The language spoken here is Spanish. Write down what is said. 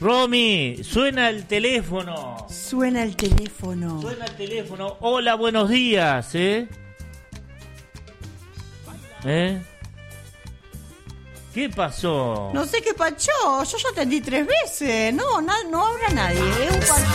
Romy, suena el teléfono. Suena el teléfono. Suena el teléfono. Hola, buenos días, ¿eh? ¿Qué pasó? No sé qué pachó. Yo ya atendí 3 veces. No habrá nadie. Es un